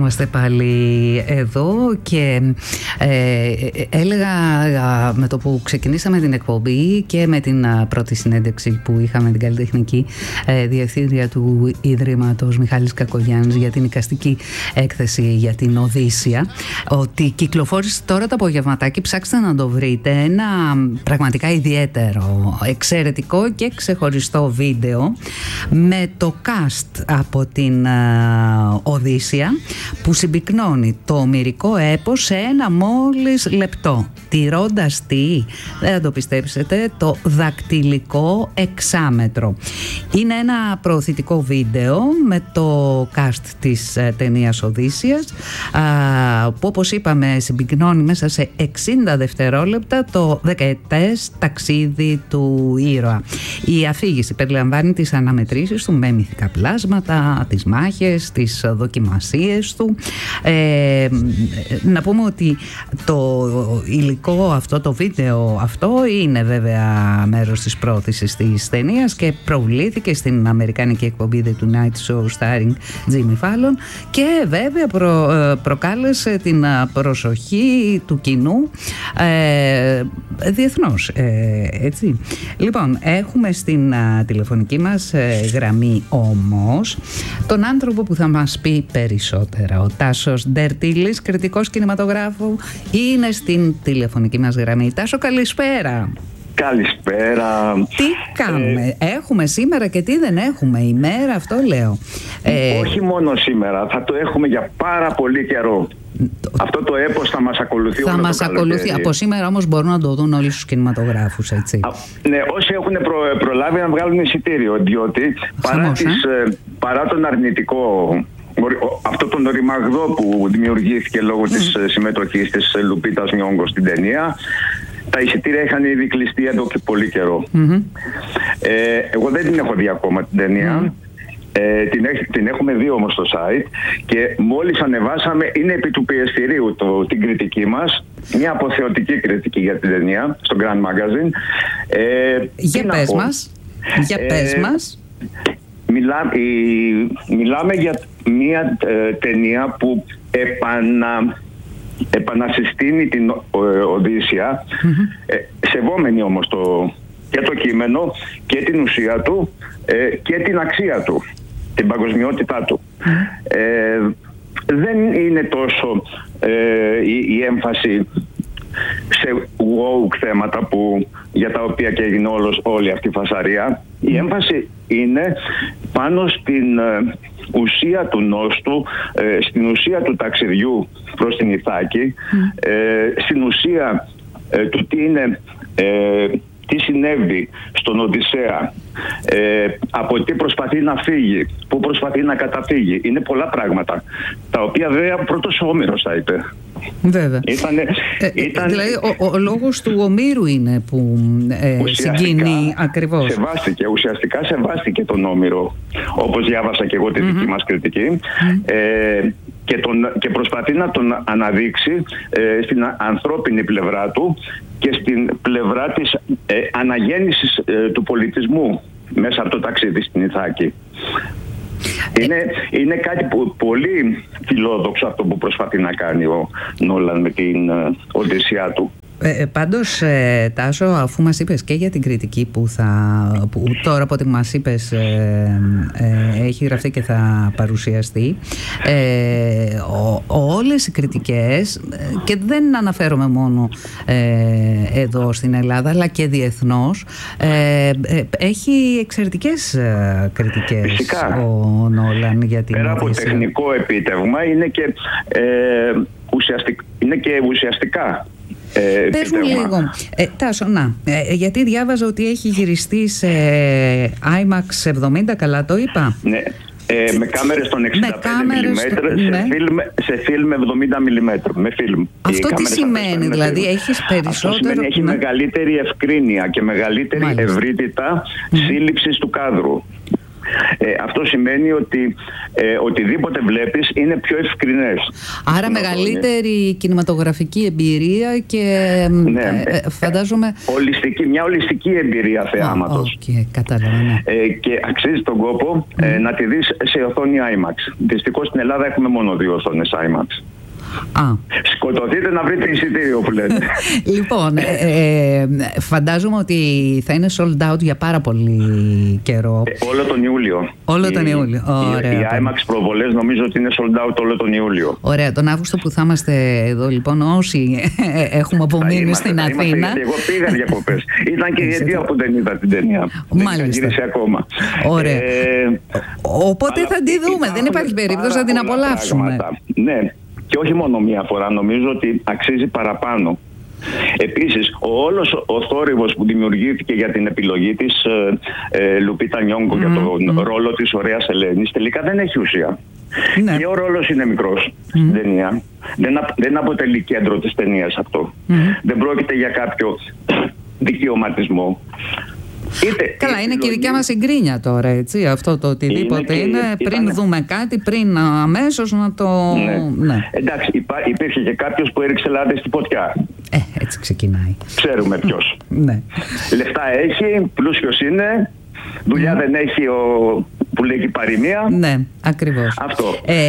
Είμαστε πάλι εδώ και έλεγα με το που ξεκινήσαμε την εκπομπή και με την πρώτη συνέντευξη που είχαμε την καλλιτεχνική διευθύντρια του Ιδρύματος Μιχάλης Κακογιάννης για την εικαστική έκθεση για την Οδύσσια, ότι κυκλοφόρησε τώρα το απογευματάκι, ψάξτε να το βρείτε, ένα πραγματικά ιδιαίτερο, εξαιρετικό και ξεχωριστό βίντεο με το cast από την Οδύσσια, που συμπυκνώνει το ομηρικό έπος σε ένα μόλις λεπτό, τηρώντας δεν θα το πιστέψετε, το δακτυλικό εξάμετρο. Είναι ένα προωθητικό βίντεο με το cast της ταινίας Οδύσσιας, που όπως είπαμε συμπυκνώνει μέσα σε 60 δευτερόλεπτα το δεκαετές ταξίδι του ήρωα. Η αφήγηση περιλαμβάνει τις αναμετρήσεις του με μυθικά πλάσματα, τις μάχες, τις δοκιμασίες του. Να πούμε ότι το υλικό αυτό, το βίντεο αυτό, είναι βέβαια μέρος της πρόθεσης της ταινίας και προβλήθηκε στην αμερικανική εκπομπή The Tonight Show starring Jimmy Fallon και βέβαια προκάλεσε την προσοχή του κοινού διεθνώς, έτσι. Λοιπόν, έχουμε στην τηλεφωνική μας γραμμή όμως τον άνθρωπο που θα μας πει περισσότερα. Ο Τάσος Ντερτίλης, κριτικός κινηματογράφου, είναι στην τηλεφωνική μας γραμμή. Τάσο, καλησπέρα. Καλησπέρα. Τι κάνουμε, έχουμε σήμερα και τι δεν έχουμε, ημέρα, αυτό λέω. Όχι μόνο σήμερα, θα το έχουμε για πάρα πολύ καιρό. Αυτό το έπος θα μας ακολουθεί όλο το καλοκαίρι. Θα μας ακολουθεί, από σήμερα όμως μπορούν να το δουν όλοι στους κινηματογράφους, έτσι. Ναι, όσοι έχουν προλάβει να βγάλουν εισιτήριο, διότι παρά τον αρνητικό, αυτό τον ρημαγδό που δημιουργήθηκε λόγω της συμμετοχής της Λουπίτας Νιόγκο στην ταινία, τα εισιτήρια είχαν ήδη κλειστεί εδώ και πολύ καιρό. Εγώ δεν την έχω δει ακόμα την ταινία. Την έχουμε δει όμως στο site και μόλις ανεβάσαμε, είναι επί του πιεστηρίου την κριτική μας, μια αποθεωτική κριτική για την ταινία στο Grand Magazine. Για πες μας. Μιλάμε για μια ταινία που επανασυστήνει την Οδύσσια, σεβόμενη όμως και το κείμενο και την ουσία του και την αξία του, την παγκοσμιότητά του. Δεν είναι τόσο η έμφαση σε woke θέματα για τα οποία και έγινε όλη αυτή η φασαρία. Η έμφαση είναι πάνω στην ουσία του νόστου, στην ουσία του ταξιδιού προς την Ιθάκη, στην ουσία του τι συνέβη στον Οδυσσέα, από τι προσπαθεί να φύγει, πού προσπαθεί να καταφύγει. Είναι πολλά πράγματα, τα οποία βέβαια πρώτος ο Όμηρος θα είπε. Βέβαια. Δηλαδή ο λόγος του Ομήρου είναι που συγκινεί ακριβώς. Ουσιαστικά σεβάστηκε τον Όμηρο, όπως διάβασα και εγώ τη δική μας κριτική, και προσπαθεί να τον αναδείξει στην ανθρώπινη πλευρά του και στην πλευρά της αναγέννησης του πολιτισμού μέσα από το ταξίδι στην Ιθάκη. Είναι κάτι πολύ φιλόδοξο αυτό που προσπαθεί να κάνει ο Νόλαν με την Οδυσσιά του. Πάντως, Τάσο, αφού μας είπες και για την κριτική που τώρα από ό,τι μας είπες έχει γραφτεί και θα παρουσιαστεί, όλες οι κριτικές, και δεν αναφέρομαι μόνο εδώ στην Ελλάδα αλλά και διεθνώς, έχει εξαιρετικές κριτικές. Φυσικά. Ο Νόλαν για την Πέρα από Οδύσσια. τεχνικό επίτευγμα είναι και ουσιαστικά. Πες μου λίγο, Τάσο, γιατί διάβαζα ότι έχει γυριστεί σε IMAX 70, καλά το είπα? Ναι, με κάμερες των 65mm, σε φιλμ 70mm, με φιλμ. Αυτό τι σημαίνει, δηλαδή έχεις περισσότερο? Αυτό σημαίνει έχει μεγαλύτερη ευκρίνεια και μεγαλύτερη ευρύτητα σύλληψης του κάδρου. Αυτό σημαίνει ότι οτιδήποτε βλέπεις είναι πιο ευκρινές. Άρα μεγαλύτερη κινηματογραφική εμπειρία και φαντάζομαι... Μια ολιστική εμπειρία θεάματος. Κατάλαβα, ναι. Και αξίζει τον κόπο να τη δεις σε οθόνη IMAX. Δυστυχώς στην Ελλάδα έχουμε μόνο 2 οθόνες IMAX. Σκοτωθείτε να βρείτε εισιτήριο που λέτε. Λοιπόν, φαντάζομαι ότι θα είναι sold out για πάρα πολύ καιρό. Όλο τον Ιούλιο. Όλο τον Ιούλιο. Οι IMAX προβολές νομίζω ότι είναι sold out όλο τον Ιούλιο. Ωραία. Τον Αύγουστο που θα είμαστε εδώ, λοιπόν, όσοι έχουμε απομείνει στην Αθήνα. Εγώ πήγα διακοπές. Ήταν και η αιτία που δεν είδα την ταινία. Μάλιστα. Δεν γύρισε ακόμα. Ωραία. Οπότε θα τη δούμε. Δεν υπάρχει περίπτωση να την απολαύσουμε. Ναι. Και όχι μόνο μία φορά, νομίζω ότι αξίζει παραπάνω. Επίσης, όλος ο θόρυβος που δημιουργήθηκε για την επιλογή της Λουπίτα Νιόγκο για τον ρόλο της ωραίας Ελένης, τελικά δεν έχει ουσία. Ναι. Και ο ρόλος είναι μικρός στην ταινία. Δεν αποτελεί κέντρο της ταινίας αυτό. Δεν πρόκειται για κάποιο δικαιωματισμό. Καλά, είναι και η δικιά μας συγκρίνια τώρα, έτσι, αυτό το οτιδήποτε είναι πριν δούμε κάτι, πριν αμέσως να το... Ναι. Εντάξει, υπήρχε και κάποιος που έριξε λάδι στη φωτιά. Έτσι ξεκινάει. Ξέρουμε ποιος. Ναι. Λεφτά έχει, πλούσιος είναι, δουλειά δεν έχει που λέει και η παροιμία. Ναι, ακριβώς. Αυτό.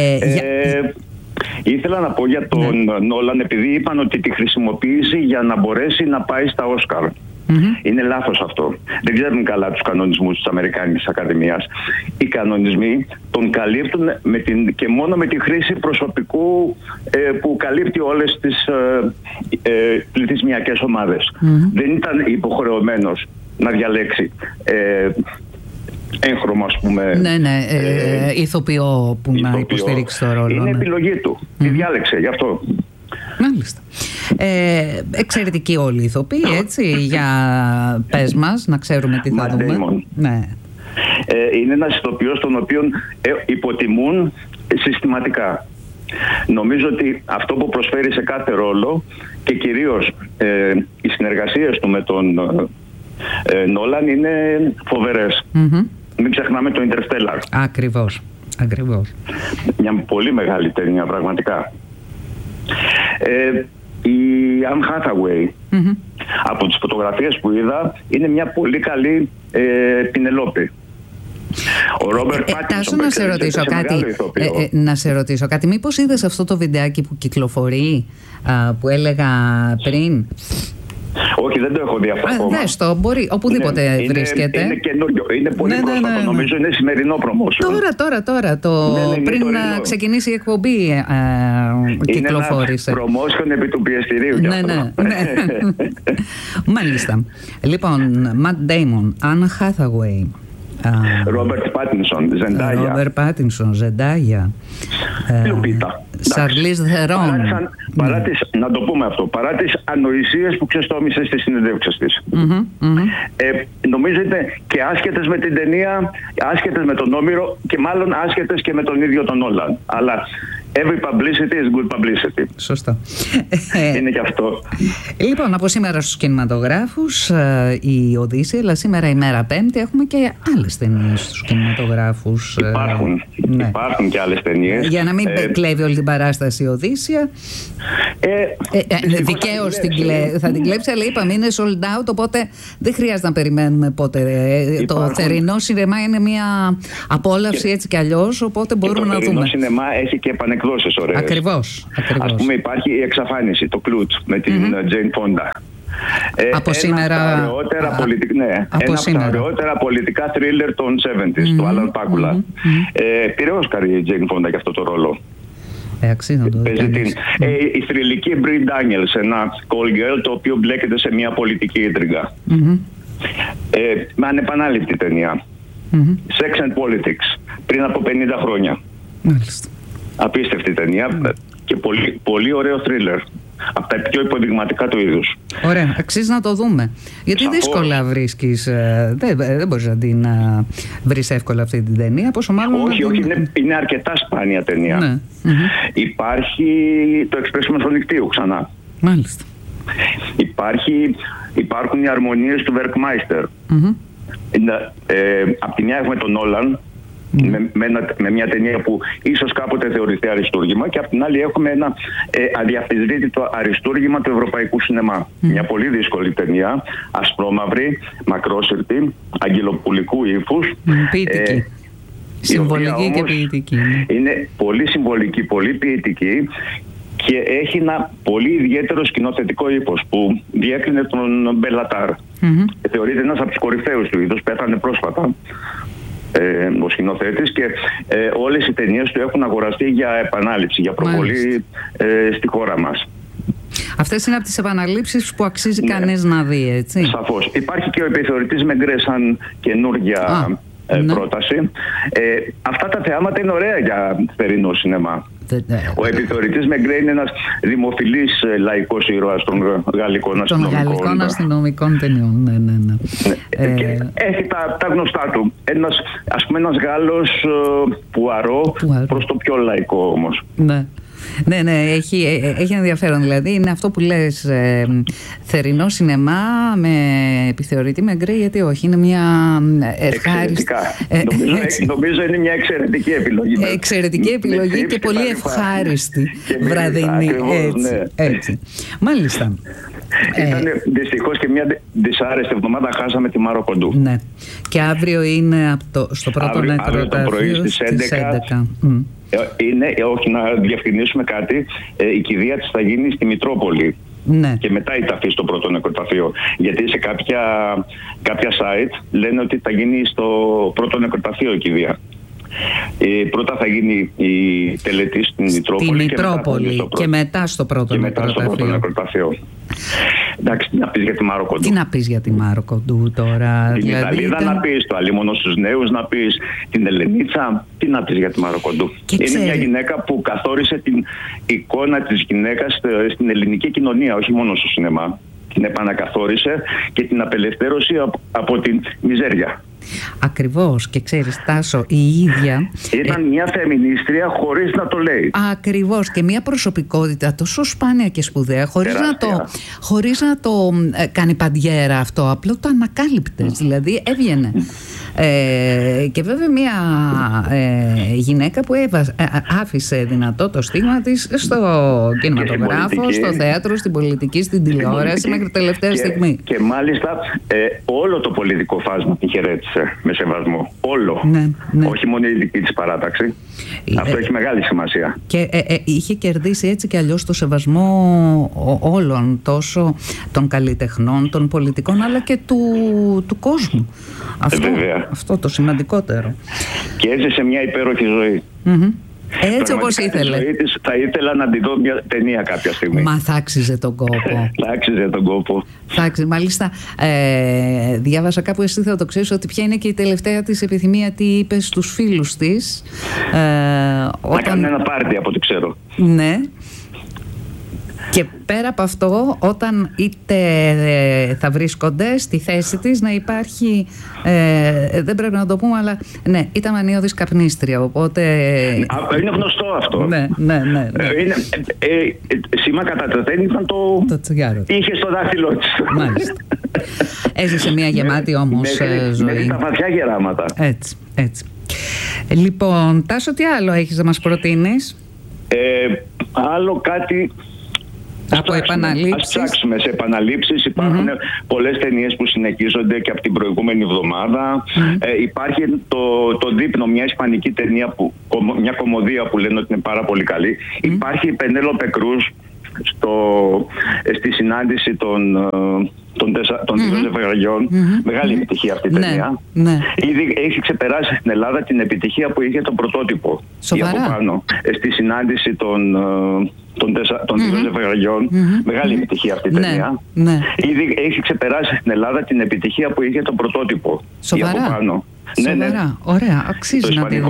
Ήθελα να πω για τον Νόλαν, επειδή είπαν ότι τη χρησιμοποίησε για να μπορέσει να πάει στα Όσκαρ. Είναι λάθος αυτό. Δεν ξέρουν καλά τους κανονισμούς της Αμερικάνικης Ακαδημίας. Οι κανονισμοί τον καλύπτουν και μόνο με τη χρήση προσωπικού που καλύπτει όλες τις πληθυσμιακές ομάδες. Δεν ήταν υποχρεωμένος να διαλέξει έγχρωμα, ας πούμε. Ναι, ηθοποιό που να υποστηρίξει το ρόλο. Είναι επιλογή του. Τη διάλεξε γι' αυτό. Μάλιστα. Εξαιρετικοί όλοι οι ηθοποιοί, έτσι, για πες μας, να ξέρουμε τι θα δούμε. Ναι. Είναι ένας ηθοποιός τον οποίο υποτιμούν συστηματικά. Νομίζω ότι αυτό που προσφέρει σε κάθε ρόλο και κυρίως οι συνεργασίες του με τον Νόλαν είναι φοβερές. Μην ξεχνάμε το Interstellar. Ακριβώς. Μια πολύ μεγάλη ταινία πραγματικά. Η Anne Hathaway, από τις φωτογραφίες που είδα, είναι μια πολύ καλή Πινελόπη. Ο Ρόμπερτ Πάτινσον. Να σε ρωτήσω κάτι. Μήπως είδες αυτό το βιντεάκι που κυκλοφορεί, που έλεγα πριν? Όχι, δεν το έχω δει αυτό ακόμα. Δες το, μπορεί, οπουδήποτε βρίσκεται. Είναι καινούριο, είναι πολύ πρόσφατο, νομίζω είναι σημερινό promotion. Τώρα, πριν να ξεκινήσει η εκπομπή κυκλοφόρησε. Είναι ένα promotion επί του πιεστηρίου. Ναι. Μάλιστα. Λοιπόν, Matt Damon, Anne Hathaway, Ρόμπερτ Πάτινσον, Ζεντάγια, Λουπίτα, Σαρλίζ Θερόν. Να το πούμε αυτό, παρά τις ανοησίες που ξεστόμησε στις συνεντεύξεις της. Νομίζω είναι και άσχετες με την ταινία, άσχετες με τον Όμηρο και μάλλον άσχετες και με τον ίδιο τον Νόλαν. Αλλά every publicity is good publicity. Σωστά. Είναι και αυτό. Λοιπόν, από σήμερα στους κινηματογράφους η Οδύσσεια, αλλά σήμερα ημέρα Πέμπτη έχουμε και άλλες ταινίες στους κινηματογράφους. Υπάρχουν και άλλες ταινίες. Για να μην κλέβει όλη την παράσταση η Οδύσσεια. Δικαίως θα την κλέψει, αλλά είπαμε είναι sold out, οπότε δεν χρειάζεται να περιμένουμε πότε. Το θερινό σινεμά είναι μια απόλαυση έτσι κι αλλιώς, οπότε μπορούμε να δούμε. Το θερινό σινεμά έχει και επανεκδόσεις ωραίες. Ακριβώς. Ας πούμε υπάρχει η Εξαφάνιση, το Κλουτ με την Τζέιν Φόντα. Από σήμερα. Ένα από τα ωραιότερα πολιτικά thriller των 70s, του Άλαν Πάκουλα. Πήρε Όσκαρ η Τζέιν Φόντα για αυτό το ρόλο. Η θρυλική Μπρι Ντάνιελς, ένα call girl το οποίο μπλέκεται σε μια πολιτική ίντριγκα. Με ανεπανάληπτη ταινία. Sex and Politics, πριν από 50 χρόνια. Απίστευτη ταινία και πολύ ωραίο thriller. Από τα πιο υποδειγματικά του είδους. Ωραία, αξίζει να το δούμε. Γιατί δύσκολα βρίσκεις, δεν μπορείς να την βρεις εύκολα αυτή την ταινία. Πόσο μάλλον όχι, είναι αρκετά σπάνια ταινία. Ναι. Υπάρχει το Εξπρέσιμο Σονικτίου ξανά. Μάλιστα. Υπάρχουν οι αρμονίες του Werkmeister. Απ' τη μια έχουμε τον Νόλαν, με μια ταινία που ίσως κάποτε θεωρηθεί αριστούργημα, και απ' την άλλη έχουμε ένα αδιαφυσβήτητο αριστούργημα του ευρωπαϊκού σινεμά. Μια πολύ δύσκολη ταινία, ασπρόμαυρη, μακρόσυρτη, αγγελοπουλικού ύφους. Ποιητική. Συμβολική και ποιητική. Είναι πολύ συμβολική, πολύ ποιητική και έχει ένα πολύ ιδιαίτερο σκηνοθετικό ύφος που διέκρινε τον Μπελατάρ. Θεωρείται ένας από τους κορυφαίους του είδους, πέθανε πρόσφατα ο σκηνοθέτης, και όλες οι ταινίες του έχουν αγοραστεί για επανάληψη, για προβολή στη χώρα μας. Αυτές είναι από τις επαναλήψεις που αξίζει κανείς να δει, έτσι. Σαφώς. Υπάρχει και ο επιθεωρητής Μεγκρέ σαν καινούργια πρόταση. Αυτά τα θεάματα είναι ωραία για θερινό σινεμά. Ο επιθεωρητής Μεγκρέ είναι ένας δημοφιλής λαϊκός ήρωας των γαλλικών αστυνομικών. Των γαλλικών αστυνομικών ταινιών, ναι. Και έχει τα γνωστά του. Ένας Γάλλος Πουαρό, προς το πιο λαϊκό όμως. Ναι, έχει ενδιαφέρον. Δηλαδή είναι αυτό που λες, θερινό σινεμά με επιθεωρητή Μεγκρέ, γιατί όχι, είναι μια ευχάριστη. Νομίζω είναι μια εξαιρετική επιλογή. Εξαιρετική επιλογή και πολύ ευχάριστη βραδινή. Έτσι. Μάλιστα. Ήταν δυστυχώς και μια δυσάρεστη εβδομάδα, χάσαμε τη Μάρο Κοντού. Ναι. Και αύριο είναι στο πρώτο νεκροταφείο στις 11. Όχι, να διευκρινίσουμε κάτι. Η κηδεία της θα γίνει στη Μητρόπολη. Ναι. Και μετά η ταφή στο πρώτο νεκροταφείο. Γιατί σε κάποια site λένε ότι θα γίνει στο πρώτο νεκροταφείο η κηδεία. Πρώτα θα γίνει η τελετή στην Μητρόπολη, και μετά στο πρώτο νεκροταφείο. Εντάξει, τι να πεις για τη Μάρο Κοντού. Τι να πεις για τη Μάρο Κοντού τώρα? Την Ιταλίδα να πεις, το Αλίμονο στους νέους να πεις, την Ελενίτσα. Τι να πεις για τη Μάρο Κοντού? Είναι μια γυναίκα που καθόρισε την εικόνα της γυναίκας στην ελληνική κοινωνία, όχι μόνο στο σινεμά. Την επανακαθόρισε και την απελευθέρωσε από την μιζέρια. Ακριβώς. Και ξέρεις, Τάσο, η ίδια ήταν μια φεμινίστρια χωρίς να το λέει. Ακριβώς. Και μια προσωπικότητα τόσο σπάνια και σπουδαία, χωρίς να το κάνει παντιέρα αυτό, απλό το ανακάλυπτες. Δηλαδή έβγαινε. Και βέβαια μια γυναίκα που άφησε δυνατό το στίγμα της στο κινηματογράφο, στο θέατρο, στην πολιτική, στην τηλεόραση μέχρι τελευταία στιγμή. Και μάλιστα όλο το πολιτικό φάσμα την χαιρέτησε με σεβασμό. Όλο. Ναι. Όχι μόνο η δική της παράταξη. Αυτό έχει μεγάλη σημασία. Και είχε κερδίσει έτσι και αλλιώς το σεβασμό όλων, τόσο των καλλιτεχνών, των πολιτικών, αλλά και του κόσμου. Αυτό το σημαντικότερο. Και έζησε μια υπέροχη ζωή. Έτσι όπως ήθελε. Θα ήθελα να τη δω μια ταινία κάποια στιγμή. Μα θα άξιζε τον κόπο. Θα άξιζε τον κόπο. Μάλιστα, διάβασα κάπου, εσύ θα το ξέρεις, ότι ποια είναι και η τελευταία της επιθυμία, τι είπε στους φίλους της. Να κάνουν ένα πάρτι, από ό,τι ξέρω. Ναι. Και πέρα από αυτό, όταν είτε θα βρίσκονται στη θέση της, να υπάρχει, δεν πρέπει να το πούμε, αλλά ναι, ήταν μανιώδης καπνίστρια, οπότε... Είναι γνωστό αυτό. Ναι. Σήμα κατά τεθέν ήταν το τσιγάρο. Είχε στο δάχτυλό της. Μάλιστα. Έζησε μια γεμάτη όμως ζωή. Μέχρι τα βαθιά γεράματα. Έτσι. Λοιπόν, Τάσο, τι άλλο έχεις να μας προτείνεις? Άλλο κάτι... Από επαναλήψεις. Ας ψάξουμε σε επαναλήψεις. Υπάρχουν πολλές ταινίες που συνεχίζονται και από την προηγούμενη εβδομάδα. Υπάρχει το δείπνο, μια ισπανική ταινία, μια κομμωδία που λένε ότι είναι πάρα πολύ καλή. Υπάρχει η Πενέλοπε Κρούς στη συνάντηση των δύο ζευγαριών. Μεγάλη επιτυχία αυτή η ταινία. Ήδη έχει ξεπεράσει στην Ελλάδα την επιτυχία που είχε το πρωτότυπο. Σοβαρά? Στη συνάντηση των δύο ζευγαριών. Μεγάλη επιτυχία αυτή η ταινία. Ήδη έχει ξεπεράσει στην Ελλάδα την επιτυχία που είχε το πρωτότυπο. Σοβαρά? Ωραία, αξίζει να τη δω.